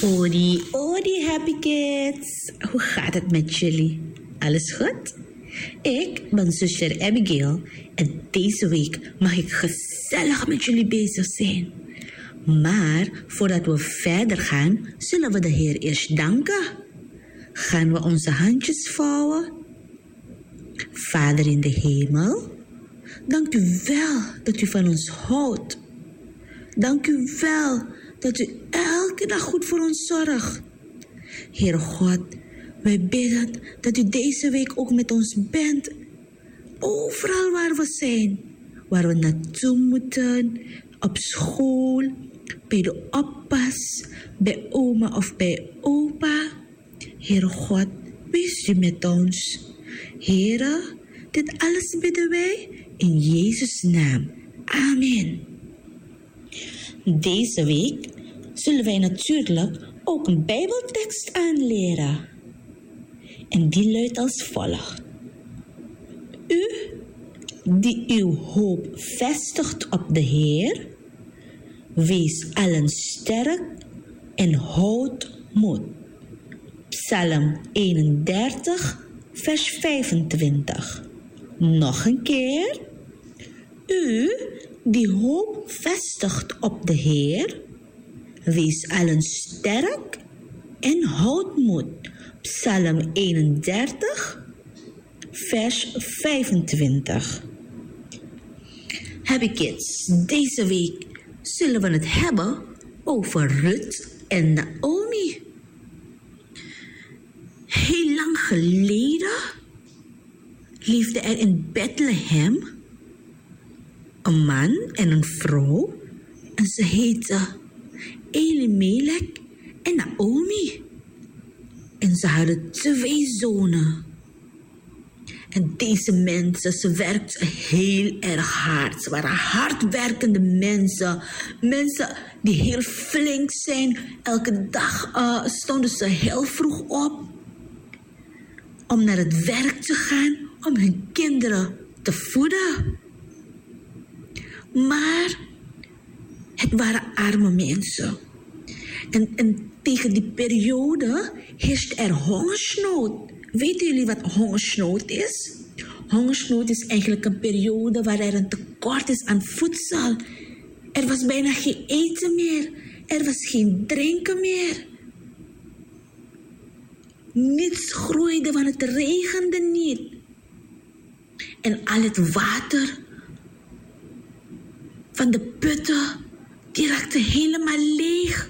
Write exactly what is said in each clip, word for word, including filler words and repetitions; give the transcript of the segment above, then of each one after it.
Odi, odi happy kids. Hoe gaat het met jullie? Alles goed? Ik ben zuster Abigail en deze week mag ik gezellig met jullie bezig zijn. Maar voordat we verder gaan, zullen we de Heer eerst danken. Gaan we onze handjes vouwen? Vader in de hemel, dank u wel dat u van ons houdt. Dank u wel dat u elke dag goed voor ons zorgt. Heer God, wij bidden dat u deze week ook met ons bent. Overal waar we zijn, waar we naartoe moeten, op school, bij de oppas, bij oma of bij opa. Heer God, wees u met ons. Heere, dit alles bidden wij in Jezus' naam. Amen. Deze week zullen wij natuurlijk ook een Bijbeltekst aanleren. En die luidt als volgt. U, die uw hoop vestigt op de Heer, wees allen sterk en houd moed. Psalm eenendertig, vers vijfentwintig. Nog een keer. U, die hoop vestigt op de Heer, wees allen sterk en houd moed. Psalm eenendertig, vers vijfentwintig. Happy kids, deze week zullen we het hebben over Ruth en Naomi. Heel lang geleden leefde er in Bethlehem een man en een vrouw en ze heten Elimelech en Naomi. En ze hadden twee zonen. En deze mensen, ze werkten heel erg hard. Ze waren hardwerkende mensen. Mensen die heel flink zijn. Elke dag uh, stonden ze heel vroeg op om naar het werk te gaan, om hun kinderen te voeden. Maar het waren arme mensen. En, en tegen die periode heerst er hongersnood. Weten jullie wat hongersnood is? Hongersnood is eigenlijk een periode waar er een tekort is aan voedsel. Er was bijna geen eten meer. Er was geen drinken meer. Niets groeide, want het regende niet. En al het water van de putten, die raakte helemaal leeg.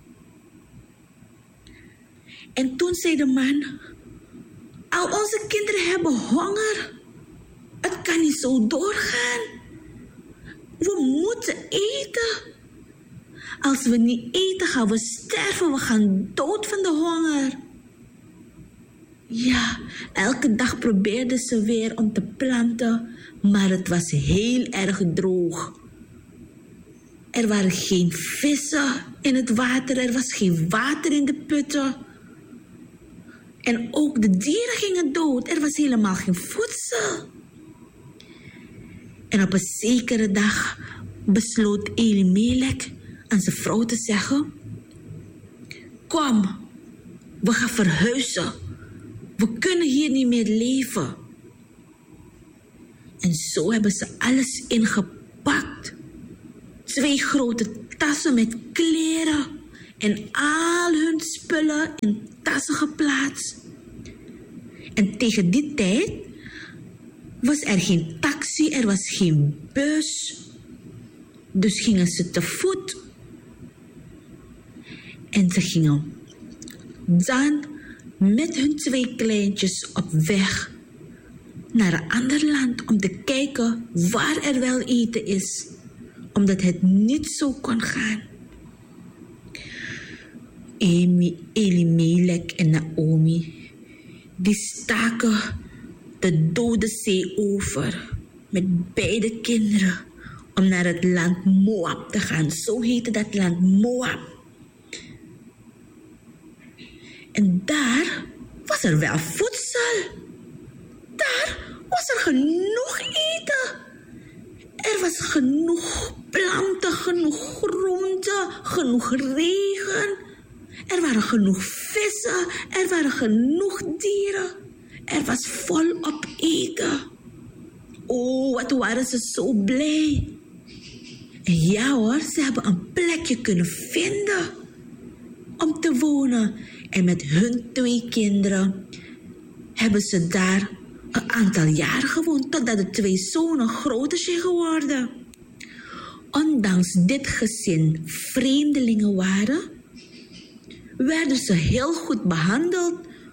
En toen zei de man, al onze kinderen hebben honger. Het kan niet zo doorgaan. We moeten eten. Als we niet eten, gaan we sterven. We gaan dood van de honger. Ja, elke dag probeerden ze weer om te planten, maar het was heel erg droog. Er waren geen vissen in het water, er was geen water in de putten. En ook de dieren gingen dood, er was helemaal geen voedsel. En op een zekere dag besloot Elimelech aan zijn vrouw te zeggen, kom, we gaan verhuizen. We kunnen hier niet meer leven. En zo hebben ze alles ingepakt. Twee grote tassen met kleren en al hun spullen in tassen geplaatst. En tegen die tijd was er geen taxi, er was geen bus. Dus gingen ze te voet. En ze gingen dan met hun twee kleintjes op weg naar een ander land om te kijken waar er wel eten is, omdat het niet zo kon gaan. Elimelech en Naomi, die staken de Dode Zee over met beide kinderen om naar het land Moab te gaan. Zo heette dat land, Moab. En daar was er wel voedsel. Daar was er genoeg eten. Er was genoeg planten, genoeg groenten, genoeg regen. Er waren genoeg vissen, er waren genoeg dieren. Er was volop eten. Oh, wat waren ze zo blij. En ja hoor, ze hebben een plekje kunnen vinden om te wonen. En met hun twee kinderen hebben ze daar een aantal jaren gewoond, totdat de twee zonen groter zijn geworden. Ondanks dit gezin vreemdelingen waren, werden ze heel goed behandeld.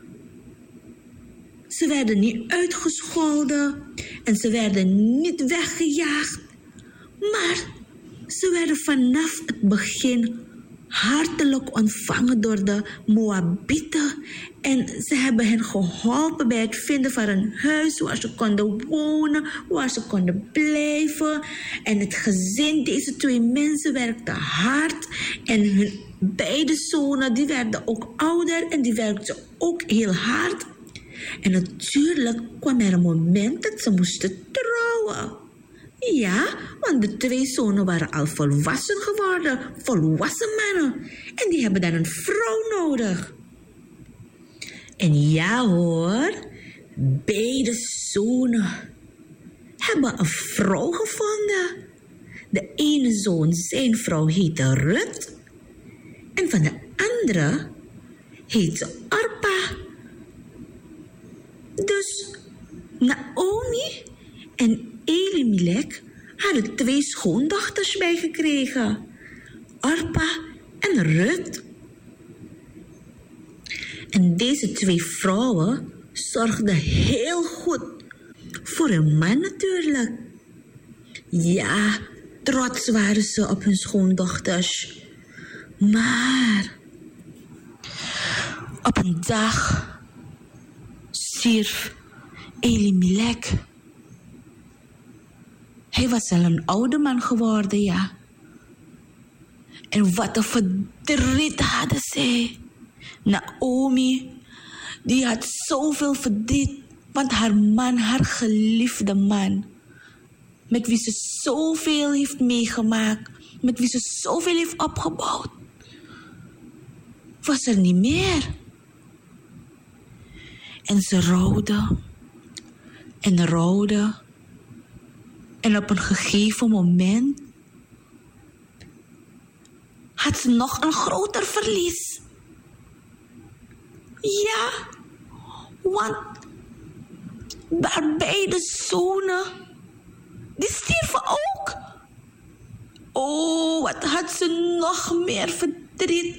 Ze werden niet uitgescholden en ze werden niet weggejaagd. Maar ze werden vanaf het begin hartelijk ontvangen door de Moabieten. En ze hebben hen geholpen bij het vinden van een huis waar ze konden wonen, waar ze konden blijven. En het gezin, deze twee mensen, werkte hard. En hun beide zonen, die werden ook ouder en die werkten ook heel hard. En natuurlijk kwam er een moment dat ze moesten trouwen. Ja, want de twee zonen waren al volwassen geworden, volwassen mannen. En die hebben dan een vrouw nodig. En ja hoor, beide zonen hebben een vrouw gevonden. De ene zoon, zijn vrouw heette Rut. En van de andere heette Orpa. Dus Naomi en Elimelech hadden twee schoondochters bijgekregen. Orpa en Rut. En deze twee vrouwen zorgden heel goed voor hun man natuurlijk. Ja, trots waren ze op hun schoondochters. Maar op een dag stierf Elimelech. Hij was al een oude man geworden, ja. En wat een verdriet hadden zij. Naomi, die had zoveel verdriet, want haar man, haar geliefde man, met wie ze zoveel heeft meegemaakt, met wie ze zoveel heeft opgebouwd, was er niet meer. En ze rouwde en rouwde. En op een gegeven moment had ze nog een groter verlies. Ja, want haar beide zonen, die stierven ook. Oh, wat had ze nog meer verdriet.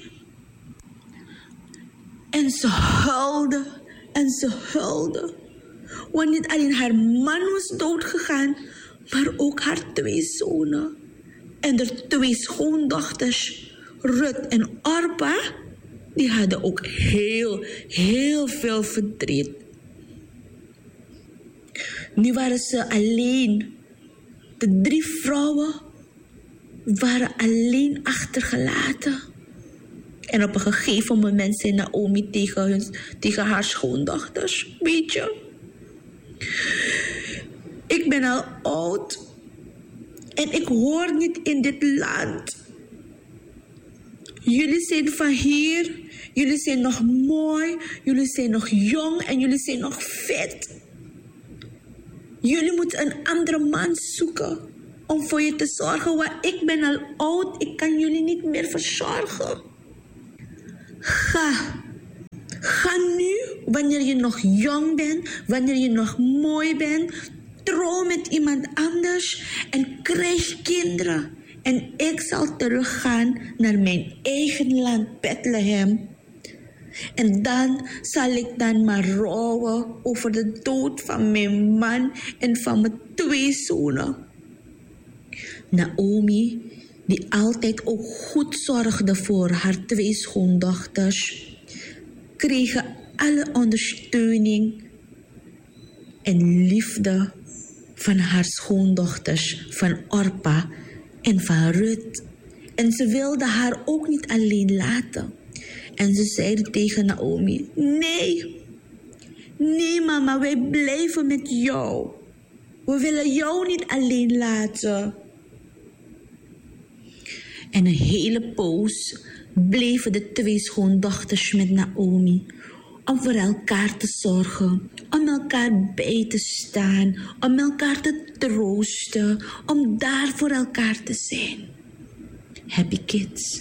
En ze huilde en ze huilde. Want niet alleen haar man was doodgegaan, maar ook haar twee zonen. En de twee schoondochters, Rut en Orpa, die hadden ook heel, heel veel verdriet. Nu waren ze alleen. De drie vrouwen waren alleen achtergelaten. En op een gegeven moment zei Naomi tegen, hun, tegen haar schoondochters: weet je, ik ben al oud en ik hoor niet in dit land. Jullie zijn van hier, jullie zijn nog mooi, jullie zijn nog jong en jullie zijn nog vet. Jullie moeten een andere man zoeken om voor je te zorgen, want ik ben al oud, ik kan jullie niet meer verzorgen. Ga. Ga nu, wanneer je nog jong bent, wanneer je nog mooi bent, trouw met iemand anders en krijg kinderen. En ik zal teruggaan naar mijn eigen land Bethlehem. En dan zal ik dan maar rouwen over de dood van mijn man en van mijn twee zonen. Naomi, die altijd ook goed zorgde voor haar twee schoondochters, kregen alle ondersteuning en liefde van haar schoondochters, van Orpa en van Rut. En ze wilden haar ook niet alleen laten. En ze zeiden tegen Naomi: nee, nee mama, wij blijven met jou. We willen jou niet alleen laten. En een hele poos bleven de twee schoondochters met Naomi om voor elkaar te zorgen, om elkaar bij te staan, om elkaar te troosten, om daar voor elkaar te zijn. Happy kids.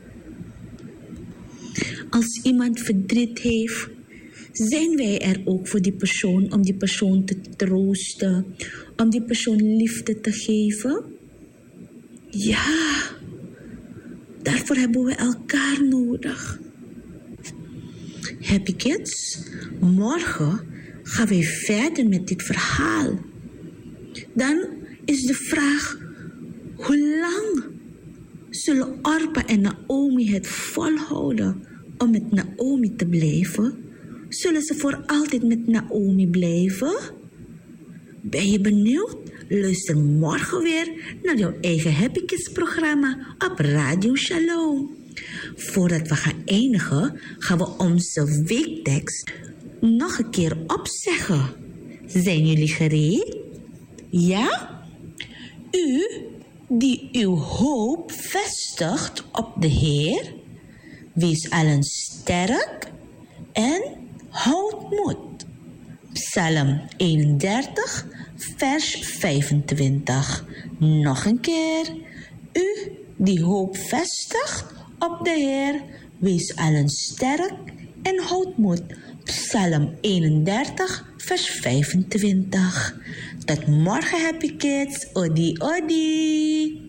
Als iemand verdriet heeft, zijn wij er ook voor die persoon, om die persoon te troosten, om die persoon liefde te geven? Ja, daarvoor hebben we elkaar nodig. Happy kids, morgen gaan wij verder met dit verhaal. Dan is de vraag, hoe lang zullen Orpa en Naomi het volhouden om met Naomi te blijven? Zullen ze voor altijd met Naomi blijven? Ben je benieuwd? Luister morgen weer naar jouw eigen Happy Kids programma op Radio Shalom. Voordat we gaan eindigen, gaan we onze weektekst nog een keer opzeggen. Zijn jullie gereed? Ja? U die uw hoop vestigt op de Heer, wees allen sterk en houd moed. Psalm eenendertig, vers vijfentwintig. Nog een keer. U die hoop vestigt op de Heer, wees allen sterk en houd moed. Psalm eenendertig, vers vijfentwintig. Tot morgen, happy kids. Odi, odi.